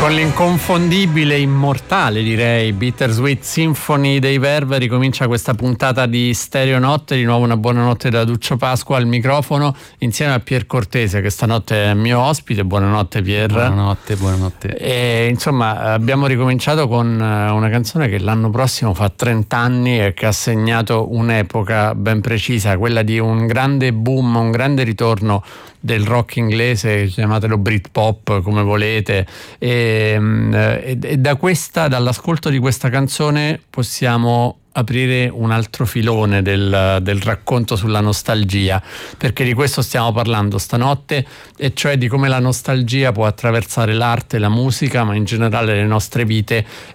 Con l'inconfondibile, immortale direi, Bittersweet Symphony dei Verve ricomincia questa puntata di Stereo Notte. Di nuovo una buonanotte da Duccio Pasqua al microfono insieme a Pier Cortese, che stanotte è mio ospite. Buonanotte Pier. Buonanotte. E insomma abbiamo ricominciato con una canzone che l'anno prossimo fa 30 anni e che ha segnato un'epoca ben precisa, quella di un grande boom, un grande ritorno del rock inglese, chiamatelo Britpop come volete, e dall'ascolto di questa canzone possiamo aprire un altro filone del racconto sulla nostalgia, perché di questo stiamo parlando stanotte, e cioè di come la nostalgia può attraversare l'arte, la musica, ma in generale le nostre vite,